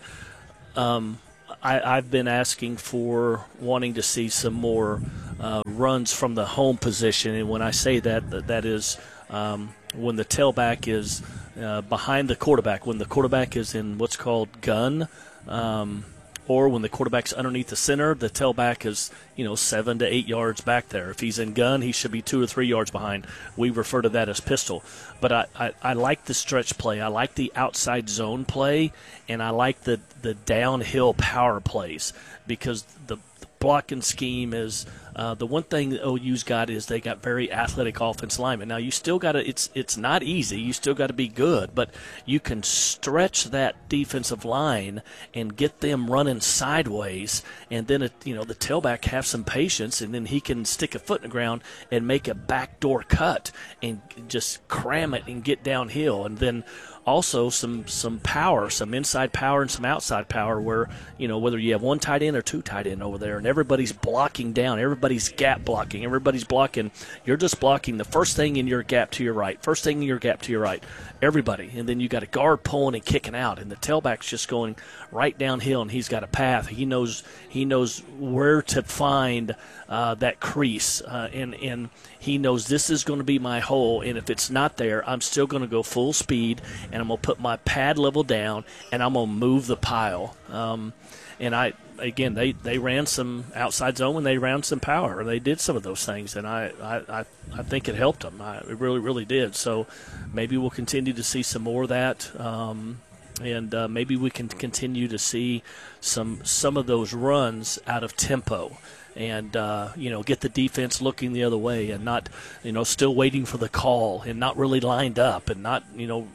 Speaker 12: I've been asking for wanting to see some more runs from the home position, and when I say that is when the tailback is behind the quarterback, when the quarterback is in what's called gun, or when the quarterback's underneath the center, the tailback is 7 to 8 yards back there. If he's in gun, he should be 2 or 3 yards behind. We refer to that as pistol. But I like the stretch play. I like the outside zone play, and I like the downhill power plays, because the blocking scheme is the one thing that OU's got is they got very athletic offensive linemen. Now you still got to it's not easy. You still got to be good, but you can stretch that defensive line and get them running sideways, and then the tailback have some patience, and then he can stick a foot in the ground and make a backdoor cut and just cram it and get downhill, and then also some power, some inside power and some outside power, where whether you have one tight end or two tight end over there, and everybody's blocking down, everybody's gap blocking, everybody's blocking. You're just blocking the first thing in your gap to your right, first thing in your gap to your right, everybody, and then you got a guard pulling and kicking out, and the tailback's just going right downhill, and he's got a path. He knows where to find that crease, and he knows this is going to be my hole, and if it's not there, I'm still going to go full speed, and I'm going to put my pad level down, and I'm going to move the pile. And they ran some outside zone, and they ran some power. They did some of those things, and I think it helped them. It really, really did. So maybe we'll continue to see some more of that, and maybe we can continue to see some of those runs out of tempo. And get the defense looking the other way, and not still waiting for the call, and not really lined up, and not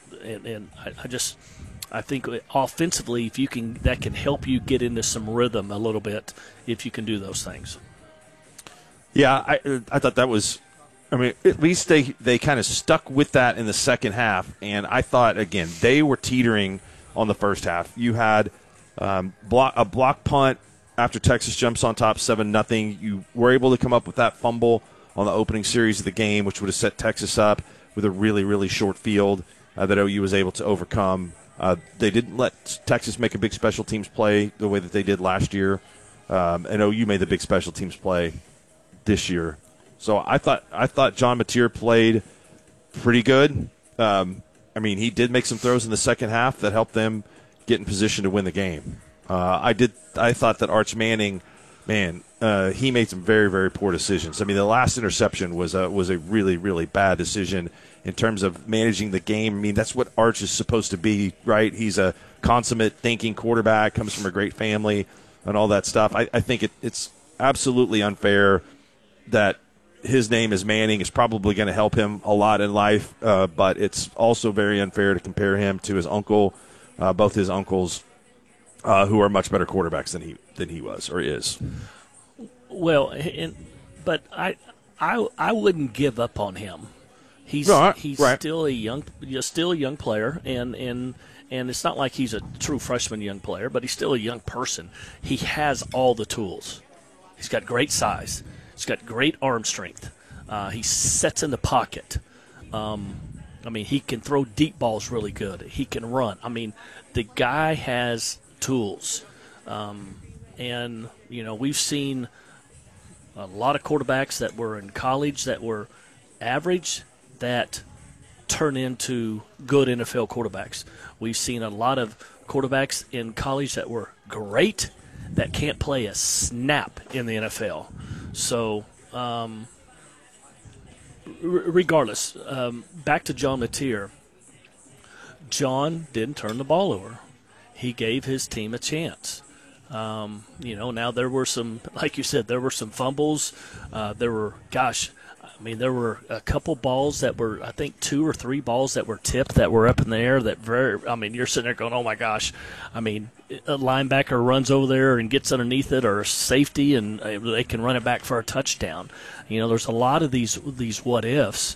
Speaker 12: I think offensively, if you can, that can help you get into some rhythm a little bit if you can do those things.
Speaker 10: Yeah, I thought that was. I mean, at least they kind of stuck with that in the second half, and I thought again they were teetering on the first half. You had a block punt after Texas jumps on top 7-0. You were able to come up with that fumble on the opening series of the game, which would have set Texas up with a really, really short field that OU was able to overcome. They didn't let Texas make a big special teams play the way that they did last year, and OU made the big special teams play this year. So I thought John Mateer played pretty good. I mean, he did make some throws in the second half that helped them get in position to win the game. I thought that Arch Manning, he made some very, very poor decisions. I mean, the last interception was a really, really bad decision in terms of managing the game. I mean, that's what Arch is supposed to be, right? He's a consummate thinking quarterback, comes from a great family, and all that stuff. I think it's absolutely unfair that his name is Manning is probably going to help him a lot in life, but it's also very unfair to compare him to his uncle, both his uncles, who are much better quarterbacks than he was or is.
Speaker 12: Well, but I wouldn't give up on him. He's still a young player, and it's not like he's a true freshman young player, but he's still a young person. He has all the tools. He's got great size. He's got great arm strength. He sets in the pocket. I mean, he can throw deep balls really good. He can run. I mean, the guy has tools. And, we've seen a lot of quarterbacks that were in college that were average that turn into good NFL quarterbacks. We've seen a lot of quarterbacks in college that were great that can't play a snap in the NFL. So, regardless, back to John Mateer. John didn't turn the ball over. He gave his team a chance. Now there were some, like you said, there were some fumbles. There were a couple balls that were, I think 2 or 3 balls that were tipped that were up in the air you're sitting there going, oh my gosh. A linebacker runs over there and gets underneath it, or a safety, and they can run it back for a touchdown. There's a lot of these what ifs.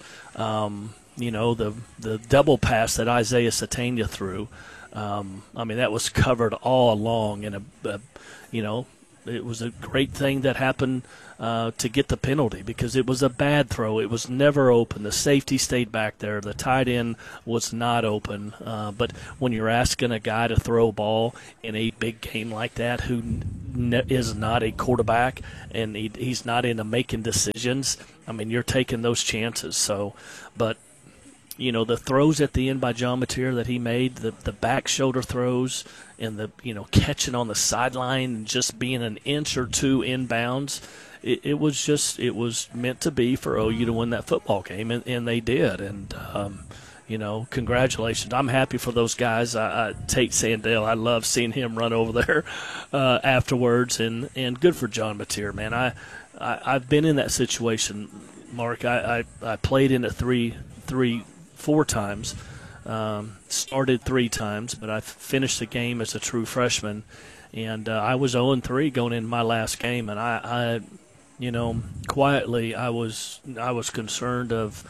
Speaker 12: The double pass that Isaiah Satania threw, that was covered all along, and it was a great thing that happened to get the penalty, because it was a bad throw. It was never open. The safety stayed back there. The tight end was not open. But when you're asking a guy to throw a ball in a big game like that, who is not a quarterback and he's not into making decisions, you're taking those chances. So, but the throws at the end by John Mateer that he made, the back shoulder throws, and the catching on the sideline and just being an inch or two inbounds, it was meant to be for OU to win that football game, and they did. And congratulations. I'm happy for those guys. Tate Sandell, I love seeing him run over there afterwards, and good for John Mateer, man. I've been in that situation, Mark. I played in it 4 times, started 3 times, but I finished the game as a true freshman, and I was 0-3 going into my last game, and I quietly I was concerned of,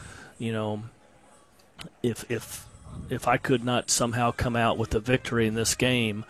Speaker 12: if I could not somehow come out with a victory in this game,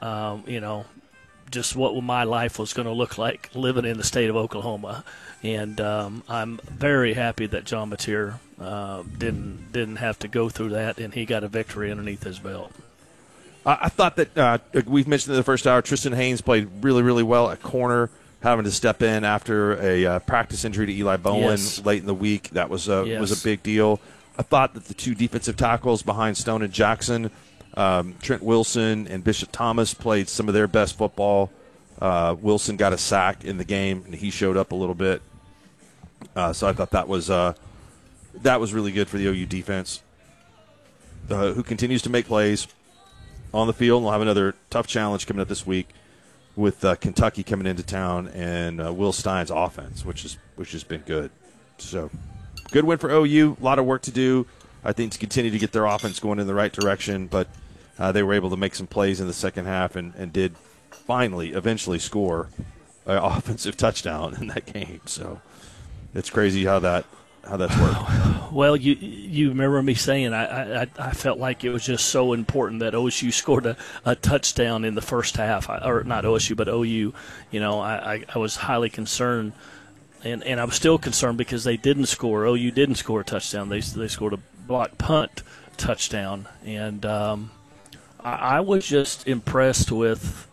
Speaker 12: just what my life was going to look like living in the state of Oklahoma. And I'm very happy that John Mateer didn't have to go through that, and he got a victory underneath his belt.
Speaker 10: I thought that we've mentioned in the first hour, Tristan Haynes played really, really well at corner, having to step in after a practice injury to Eli Bowen late in the week. That was a big deal. I thought that the 2 defensive tackles behind Stone and Jackson, Trent Wilson and Bishop Thomas, played some of their best football. Wilson got a sack in the game, and he showed up a little bit. So I thought that was really good for the OU defense, who continues to make plays on the field. We'll have another tough challenge coming up this week with Kentucky coming into town, and Will Stein's offense, which has been good. So good win for OU. A lot of work to do, I think, to continue to get their offense going in the right direction. But they were able to make some plays in the second half and did eventually score an offensive touchdown in that game. So it's crazy how that's worked.
Speaker 12: Well, you remember me saying I felt like it was just so important that OSU scored a touchdown in the first half, or not OSU but OU. I was highly concerned, and I was still concerned because they didn't score. OU didn't score a touchdown. They scored a block punt touchdown, and I was just impressed with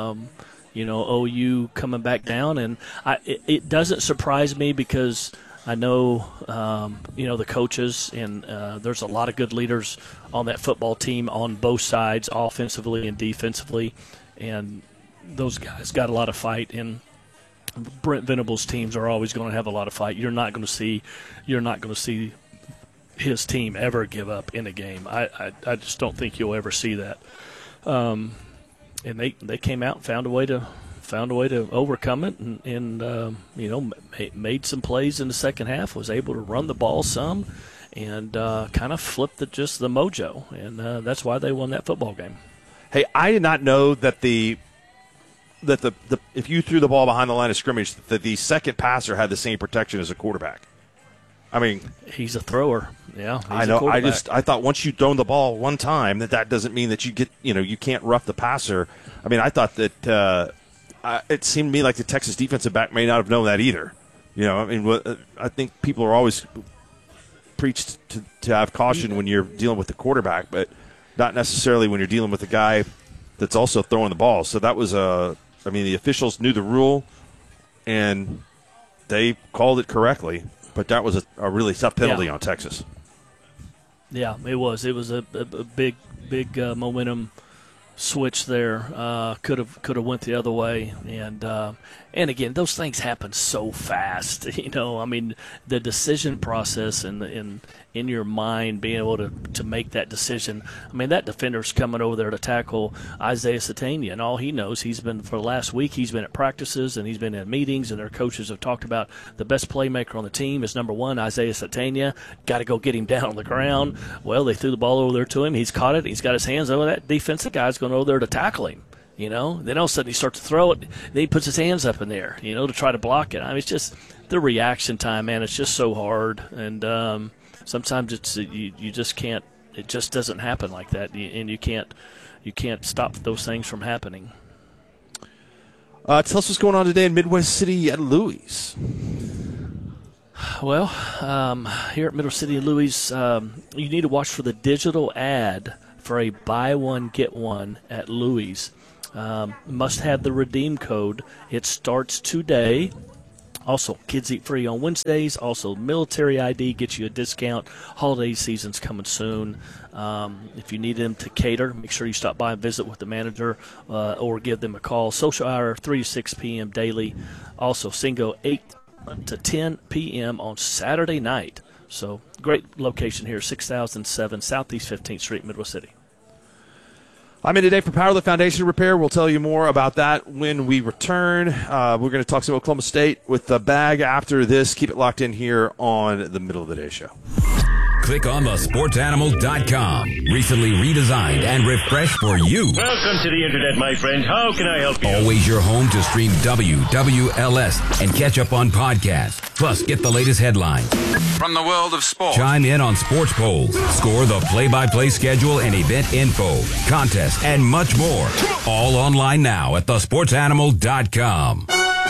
Speaker 12: OU coming back down, and it doesn't surprise me because I know, the coaches, and there's a lot of good leaders on that football team on both sides, offensively and defensively, and those guys got a lot of fight. And Brent Venables' teams are always going to have a lot of fight. You're not going to see his team ever give up in a game. I just don't think you'll ever see that. And they came out and found a way to overcome it, and made some plays in the second half. Was able to run the ball some, and kind of flipped the mojo, and that's why they won that football game.
Speaker 10: Hey, I did not know that the if you threw the ball behind the line of scrimmage, that the second passer had the same protection as a quarterback. I mean,
Speaker 12: he's a thrower. Yeah,
Speaker 10: I know. I thought once you throw the ball one time, that doesn't mean that you get, you can't rough the passer. I mean, I thought that it seemed to me like the Texas defensive back may not have known that either. I think people are always preached to have caution when you're dealing with the quarterback, but not necessarily when you're dealing with the guy that's also throwing the ball. So that was the officials knew the rule, and they called it correctly. But that was a really tough penalty on Texas.
Speaker 12: Yeah, it was. It was a big momentum switch there. Could have went the other way, and again, those things happen so fast. I mean, the decision process and in your mind being able to make that decision. I mean, that defender's coming over there to tackle Isaiah Satania, and all he knows, for the last week, he's been at practices and he's been at meetings, and their coaches have talked about the best playmaker on the team is number 1, Isaiah Satania. Got to go get him down on the ground. Well, they threw the ball over there to him. He's caught it. He's got his hands over that defensive guy's going over there to tackle him. Then all of a sudden he starts to throw it. Then he puts his hands up in there, to try to block it. I mean, it's just the reaction time, man. It's just so hard, and sometimes it's you just can't. It just doesn't happen like that, and you can't stop those things from happening.
Speaker 10: Tell us what's going on today in Midwest City at Louis.
Speaker 12: Well, here at Middle City and Louis, you need to watch for the digital ad for a buy one get one at Louis. Must have the redeem code. It starts today. Also, kids eat free on Wednesdays. Also, military ID gets you a discount. Holiday season's coming soon. If you need them to cater, make sure you stop by and visit with the manager or give them a call. Social hour 3 to 6 p.m. daily. Also, Singo 8 to 10 p.m. on Saturday night. So, great location here, 6007 Southeast 15th Street, Midwest City.
Speaker 10: I'm in today for Power Lift Foundation Repair. We'll tell you more about that when we return. We're going to talk some Oklahoma State with the bag after this. Keep it locked in here on the Middle of the Day show.
Speaker 6: Click on thesportsanimal.com. Recently redesigned and refreshed for you.
Speaker 5: Welcome to the internet, my friend. How can I help you?
Speaker 6: Always your home to stream WWLS and catch up on podcasts. Plus, get the latest headlines from the world of sports. Chime in on sports polls. Score the play-by-play schedule and event info, contests, and much more. All online now at thesportsanimal.com.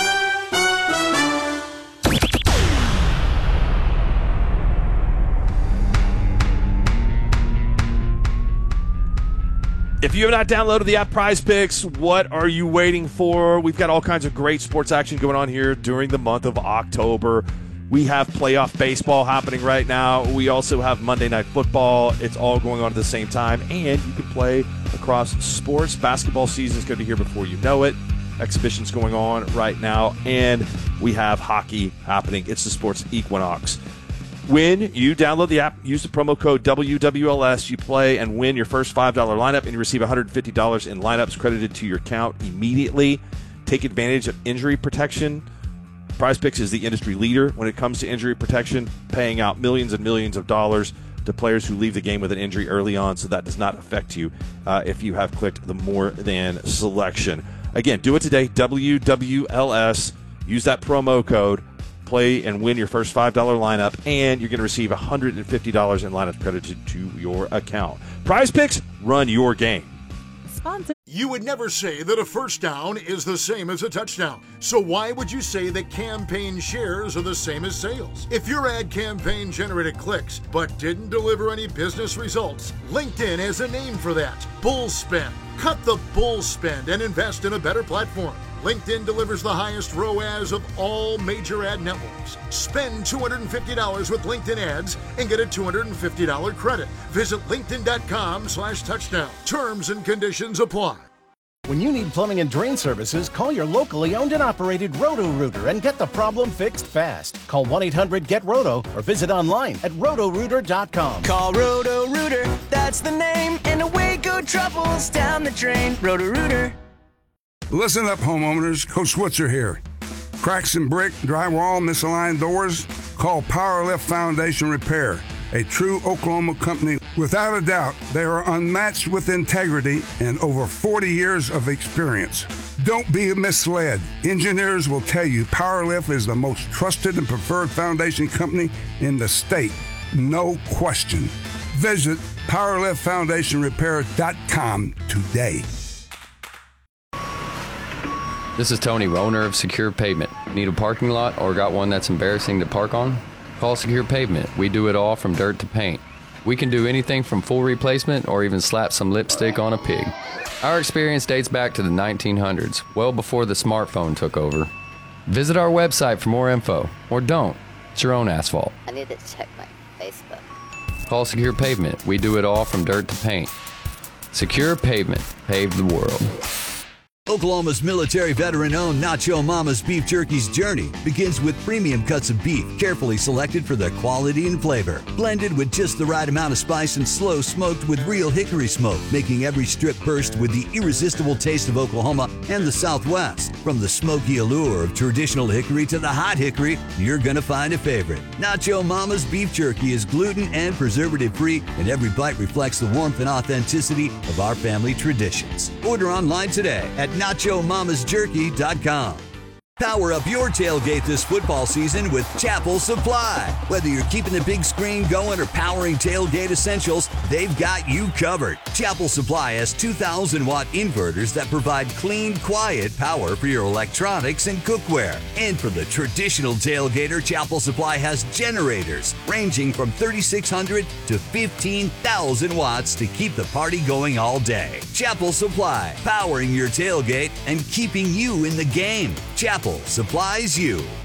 Speaker 10: If you have not downloaded the app Prize Picks, what are you waiting for? We've got all kinds of great sports action going on here during the month of October. We have playoff baseball happening right now. We also have Monday Night Football. It's all going on at the same time. And you can play across sports. Basketball season is going to be here before you know it. Exhibitions going on right now. And we have hockey happening. It's the Sports Equinox. When you download the app, use the promo code WWLS, you play and win your first $5 lineup, and you receive $150 in lineups credited to your account immediately. Take advantage of injury protection. Prize Picks is the industry leader when it comes to injury protection, paying out millions and millions of dollars to players who leave the game with an injury early on, so that does not affect you if you have clicked the more than selection. Again, do it today, WWLS. Use that promo code. Play and win your first $5 lineup, and you're going to receive $150 in lineup credited to your account. Prize Picks, run your game.
Speaker 11: You would never say that a first down is the same as a touchdown. So why would you say that campaign shares are the same as sales? If your ad campaign generated clicks but didn't deliver any business results, LinkedIn has a name for that. Bull spend. Cut the bull spend and invest in a better platform. LinkedIn delivers the highest ROAS of all major ad networks. Spend $250 with LinkedIn ads and get a $250 credit. Visit linkedin.com/touchdown. Terms and conditions apply.
Speaker 23: When you need plumbing and drain services, call your locally owned and operated Roto-Rooter and get the problem fixed fast. Call 1-800-GET-ROTO or visit online at rotorooter.com.
Speaker 24: Call Roto-Rooter, that's the name, and away go troubles down the drain. Roto-Rooter.
Speaker 2: Listen up, homeowners. Coach Switzer here. Cracks in brick, drywall, misaligned doors? Call Power Lift Foundation Repair, a true Oklahoma company. Without a doubt, they are unmatched with integrity and over 40 years of experience. Don't be misled. Engineers will tell you Power Lift is the most trusted and preferred foundation company in the state. No question. Visit PowerLiftFoundationRepair.com today.
Speaker 15: This is Tony, owner of Secure Pavement. Need a parking lot or got one that's embarrassing to park on? Call Secure Pavement. We do it all from dirt to paint. We can do anything from full replacement or even slap some lipstick on a pig. Our experience dates back to the 1900s, well before the smartphone took over. Visit our website for more info, or don't. It's your own asphalt.
Speaker 16: I need to check my Facebook.
Speaker 15: Call Secure Pavement. We do it all from dirt to paint. Secure Pavement. Pave the world.
Speaker 3: Oklahoma's military veteran-owned Nacho Mama's Beef Jerky's journey begins with premium cuts of beef, carefully selected for their quality and flavor. Blended with just the right amount of spice and slow smoked with real hickory smoke, making every strip burst with the irresistible taste of Oklahoma and the Southwest. From the smoky allure of traditional hickory to the hot hickory, you're going to find a favorite. Nacho Mama's Beef Jerky is gluten and preservative-free, and every bite reflects the warmth and authenticity of our family traditions. Order online today at NachoMamasJerky.com. Power up your tailgate this football season with Chapel Supply. Whether you're keeping the big screen going or powering tailgate essentials, they've got you covered. Chapel Supply has 2,000-watt inverters that provide clean, quiet power for your electronics and cookware. And for the traditional tailgater, Chapel Supply has generators ranging from 3,600 to 15,000 watts to keep the party going all day. Chapel Supply, powering your tailgate and keeping you in the game. Chapel supplies you.